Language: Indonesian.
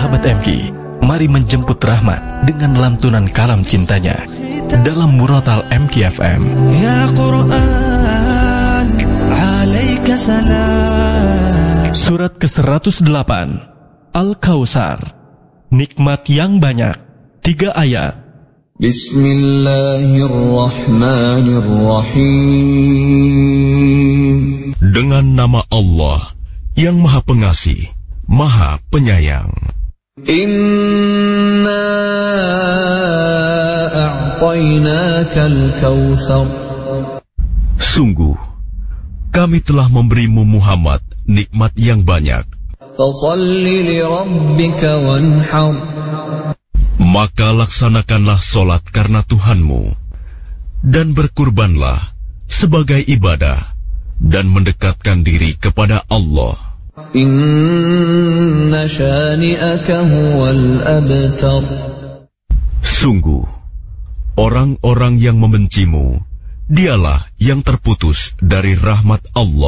Sahabat MK, mari menjemput rahmat dengan lantunan kalam cintanya dalam Muratal MK FM. Ya Quran, alaika salam. Surat ke-108 Al-Kautsar, nikmat yang banyak. 3 ayat. Bismillahirrahmanirrahim. Dengan nama Allah yang Maha Pengasih, Maha Penyayang. Inna a'tainakal kautsar. Sungguh, kami telah memberimu Muhammad nikmat yang banyak. Fasalli li rabbika wanhar. Maka laksanakanlah solat karena Tuhanmu, dan berkurbanlah sebagai ibadah, dan mendekatkan diri kepada Allah. Inna syani'aka huwal abtar. Sungguh, orang-orang yang membencimu, dialah yang terputus dari rahmat Allah.